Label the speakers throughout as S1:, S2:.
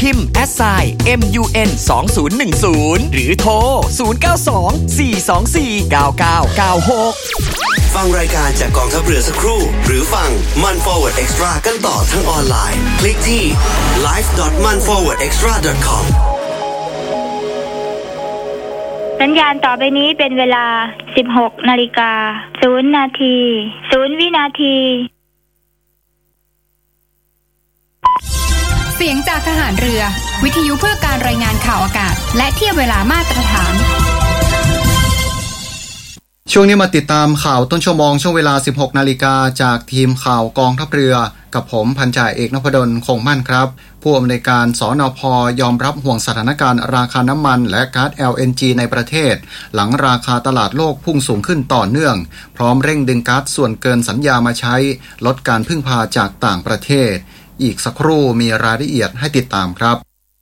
S1: พิมพ์ #MUN2010 หรือโทร 0924249996
S2: ฟังรายการจากกองทัพเรือสักครู่หรือฟังมัน Forward Extra กันต่อทั้งออนไลน์คลิกที่ live.manforwardextra.com
S3: สัญญาณต่อไปนี้เป็นเวลา 16:00 น. 0 นาที 0 วินาที
S4: เสียงจากทหารเรือวิทยุเพื่อการรายงานข่าวอากาศและเทียบเวลามาตรฐาน
S5: ช่วงนี้มาติดตามข่าวต้นชั่วโมงช่วงเวลา 16 นาฬิกาจากทีมข่าวกองทัพเรือกับผมพันจ่าเอกนพดลคงมั่นครับผู้อำนวยการสนพ.ยอมรับห่วงสถานการณ์ราคาน้ำมันและก๊าซ LNG ในประเทศหลังราคาตลาดโลกพุ่งสูงขึ้นต่อเนื่องพร้อมเร่งดึงก๊าซส่วนเกินสัญญามาใช้ลดการพึ่งพาจากต่างประเทศอีกสักครู่มีรายละเอียดให้ติดตามครับ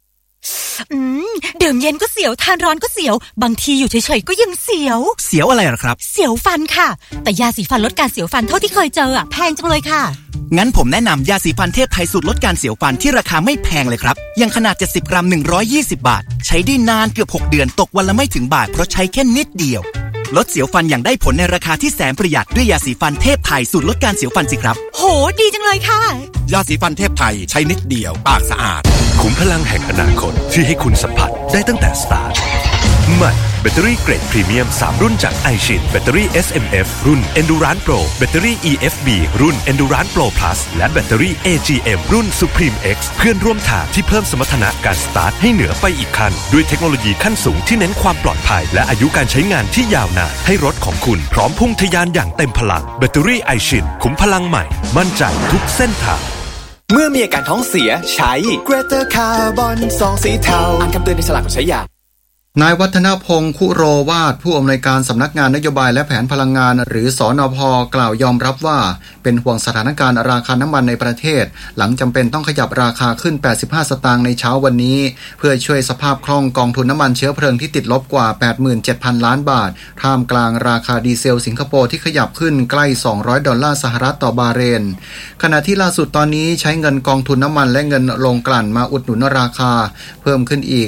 S6: ดื่มเย็นก็เสียวทานร้อนก็เสียวบางทีอยู่เฉยๆก็ยังเสียว
S7: อะไรหรอครับ
S6: เสียวฟันค่ะแต่ยาสีฟันลดการเสียวฟันเท่าที่เคยเจอแพงจังเลยค่ะ
S7: งั้นผมแนะนำยาสีฟันเทพไทยสูตรลดการเสียวฟันที่ราคาไม่แพงเลยครับยังขนาด70 กรัม120 บาทใช้ได้นานเกือบ6 เดือนตกวันละไม่ถึงบาทเพราะใช้แค่นิดเดียวลดเสียวฟันอย่างได้ผลในราคาที่แสนประหยัดด้วยยาสีฟันเทพไทยสูตรลดการเสียวฟันสิครับ
S6: โหดีจังเลยค่ะ
S8: ยาสีฟันเทพไทยใช้นิดเดียวปากสะอาดขุมพลังแห่งอนาคตที่ให้คุณสัมผัสได้ตั้งแต่สตาร์ทใหม่แบตเตอรี่เกรดพรีเมียม3รุ่นจาก iShin แบตเตอรี่ SMF รุ่น Endurance Pro แบตเตอรี่ EFB รุ่น Endurance Pro Plus และแบตเตอรี่ AGM รุ่น Supreme X เพื่อนร่วมทางที่เพิ่มสมรรถนะการสตาร์ทให้เหนือไปอีกขั้นด้วยเทคโนโลยีขั้นสูงที่เน้นความปลอดภัยและอายุการใช้งานที่ยาวนานให้รถของคุณพร้อมพุ่งทะยานอย่างเต็มพลังแบตเตอรี่ iShin ขุมพลังใหม่มั่นใจทุกเส้นทาง
S9: เมื่อมีอาการท้องเสียใช้ Greater Carbon ซองสีเทาอ่านคำเตือนในฉลากก่อนใช้ยาน
S5: ายวัฒนพงศ์คุโรวาทผู้อำนวยการสำนักงานนโยบายและแผนพลังงานหรือสนพ.กล่าวยอมรับว่าเป็นห่วงสถานการณ์ราคาน้ำมันในประเทศหลังจำเป็นต้องขยับราคาขึ้น85 สตางค์ในเช้าวันนี้เพื่อช่วยสภาพคล่องกองทุนน้ำมันเชื้อเพลิงที่ติดลบกว่า 87,000 ล้านบาทท่ามกลางราคาดีเซลสิงคโปร์ที่ขยับขึ้นใกล้$200ต่อบาร์เรลขณะที่ล่าสุดตอนนี้ใช้เงินกองทุนน้ำมันและเงินโรงกลั่นมาอุดหนุนราคาเพิ่มขึ้นอีก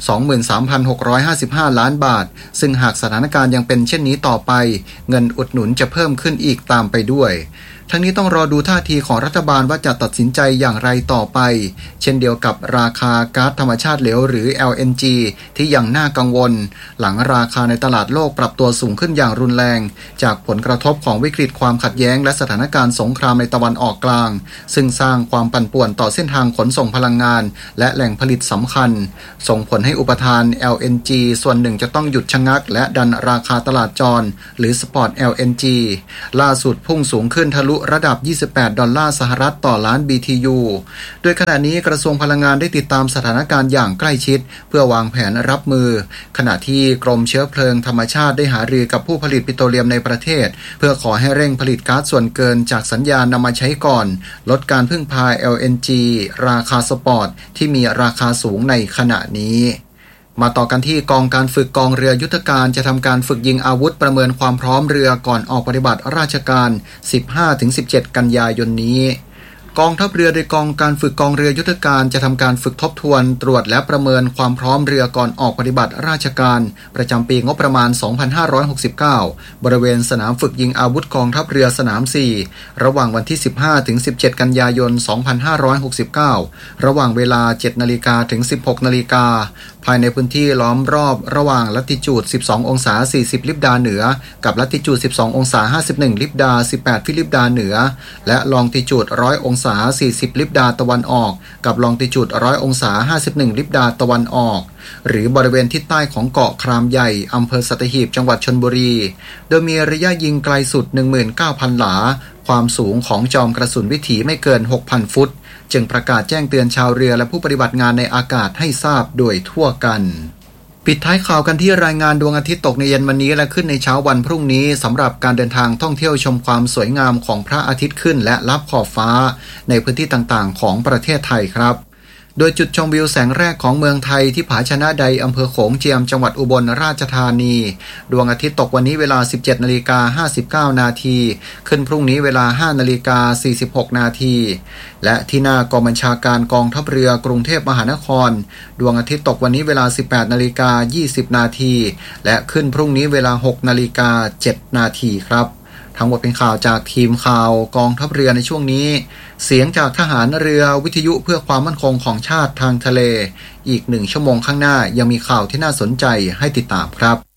S5: 23,655 ล้านบาทซึ่งหากสถานการณ์ยังเป็นเช่นนี้ต่อไปเงินอุดหนุนจะเพิ่มขึ้นอีกตามไปด้วยทั้งนี้ต้องรอดูท่าทีของรัฐบาลว่าจะตัดสินใจอย่างไรต่อไปเช่นเดียวกับราคาก๊าซธรรมชาติเหลวหรือ LNG ที่ยังน่ากังวลหลังราคาในตลาดโลกปรับตัวสูงขึ้นอย่างรุนแรงจากผลกระทบของวิกฤตความขัดแย้งและสถานการณ์สงครามในตะวันออกกลางซึ่งสร้างความปั่นป่วนต่อเส้นทางขนส่งพลังงานและแหล่งผลิตสำคัญส่งผลให้อุปทาน LNG ส่วนหนึ่งจะต้องหยุดชะงักและดันราคาตลาดจรหรือสปอต LNG ล่าสุดพุ่งสูงขึ้นทะลุระดับ$28ต่อล้าน BTU โดยขณะนี้กระทรวงพลังงานได้ติดตามสถานการณ์อย่างใกล้ชิดเพื่อวางแผนรับมือขณะที่กรมเชื้อเพลิงธรรมชาติได้หารือกับผู้ผลิตปิโตรเลียมในประเทศเพื่อขอให้เร่งผลิตก๊าซส่วนเกินจากสัญญานำมาใช้ก่อนลดการพึ่งพา LNG ราคาสปอตที่มีราคาสูงในขณะนี้มาต่อกันที่กองการฝึกกองเรือยุทธการจะทำการฝึกยิงอาวุธประเมินความพร้อมเรือก่อนออกปฏิบัติราชการ 15-17 กันยายนนี้กองทัพเรือโดยกองการฝึกกองเรือยุทธการจะทำการฝึกทบทวนตรวจและประเมินความพร้อมเรือก่อนออกปฏิบัติราชการประจำปีงบประมาณ 2569 บริเวณสนามฝึกยิงอาวุธกองทัพเรือสนาม 4 ระหว่างวันที่ 15-17 กันยายน 2569 ระหว่างเวลา 7 นาฬิกาถึง 16 นาฬิกาภายในพื้นที่ล้อมรอบระหว่างลัติจูด 12 องศา 40 ลิบดาเหนือกับลัติจูด 12 องศา 51 ลิบดา 18 ฟิลิปดาเหนือและลองติจูด 100 องศา 40 ลิบดาตะวันออกกับลองติจูด 100 องศา 51 ลิบดาตะวันออกหรือบริเวณทิศใต้ของเกาะครามใหญ่อำเภอสัตหีบจังหวัดชลบุรีโดยมีระยะยิงไกลสุด 19,000 หลาความสูงของจอมกระสุนวิถีไม่เกิน 6,000 ฟุตจึงประกาศแจ้งเตือนชาวเรือและผู้ปฏิบัติงานในอากาศให้ทราบโดยทั่วกันปิดท้ายข่าวกันที่รายงานดวงอาทิตย์ตกในเย็นวันนี้และขึ้นในเช้าวันพรุ่งนี้สำหรับการเดินทางท่องเที่ยวชมความสวยงามของพระอาทิตย์ขึ้นและลับขอบฟ้าในพื้นที่ต่างๆของประเทศไทยครับโดยจุดชมวิวแสงแรกของเมืองไทยที่ผาชนะใดอำเภอโขงเจียมจังหวัดอุบลราชธานีดวงอาทิตย์ตกวันนี้เวลา 17:59 นาทีขึ้นพรุ่งนี้เวลา 5:46 นาทีและที่หน้ากองบัญชาการกองทัพเรือกรุงเทพมหานครดวงอาทิตย์ตกวันนี้เวลา 18:20 นาทีและขึ้นพรุ่งนี้เวลา 6:07 นาทีครับทั้งหมดเป็นข่าวจากทีมข่าวกองทัพเรือในช่วงนี้เสียงจากทหารเรือวิทยุเพื่อความมั่นคงของชาติทางทะเลอีก1 ชั่วโมงข้างหน้ายังมีข่าวที่น่าสนใจให้ติดตามครับ